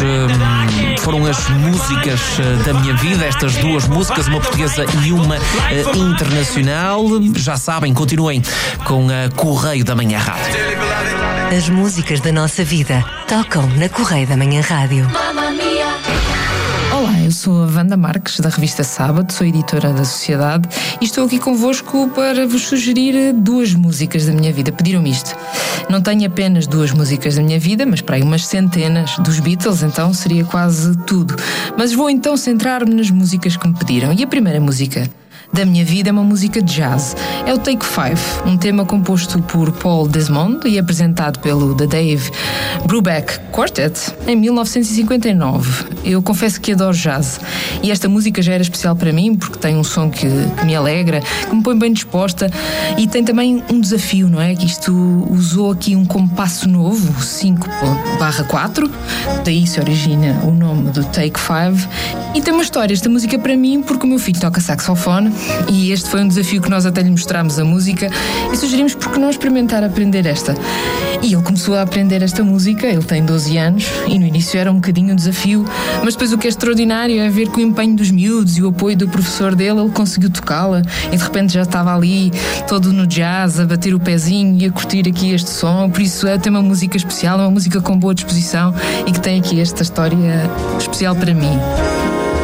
foram as músicas da minha vida, estas duas músicas, uma portuguesa e uma internacional. Já sabem, continuem com a Correio da Manhã Rádio. As músicas da nossa vida tocam na Correio da Manhã Rádio. Olá, eu sou a Wanda Marques, da revista Sábado, sou editora da Sociedade e estou aqui convosco para vos sugerir duas músicas da minha vida. Pediram-me isto. Não tenho apenas duas músicas da minha vida, mas para aí umas centenas dos Beatles, então seria quase tudo. Mas vou então centrar-me nas músicas que me pediram. E a primeira música da minha vida é uma música de jazz. É o Take 5, um tema composto por Paul Desmond e apresentado pelo The Dave Brubeck Quartet em 1959. Eu confesso que adoro jazz e esta música já era especial para mim porque tem um som que me alegra, que me põe bem disposta e tem também um desafio, não é? Que isto usou aqui um compasso novo, 5/4, daí se origina o nome do Take 5 e tem uma história esta música para mim porque o meu filho toca saxofone e este foi um desafio que nós até lhe mostramos a música e sugerimos porque não experimentar aprender esta. E ele começou a aprender esta música, ele tem 12 anos e no início era um bocadinho um desafio, mas depois o que é extraordinário é ver que o empenho dos miúdos e o apoio do professor dele, ele conseguiu tocá-la e de repente já estava ali todo no jazz, a bater o pezinho e a curtir aqui este som, por isso tem uma música especial, uma música com boa disposição e que tem aqui esta história especial para mim.